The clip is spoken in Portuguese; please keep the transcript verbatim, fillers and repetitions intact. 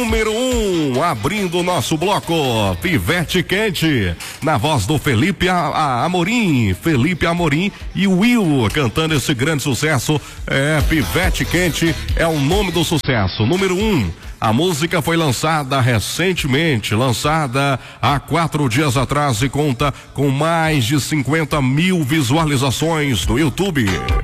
Número um, abrindo o nosso bloco, Pivete Quente, na voz do Felipe a, a Amorim, Felipe Amorim e Will cantando esse grande sucesso. É, Pivete Quente é o nome do sucesso. Número um, a música foi lançada recentemente, lançada há quatro dias atrás e conta com mais de cinquenta mil visualizações no YouTube.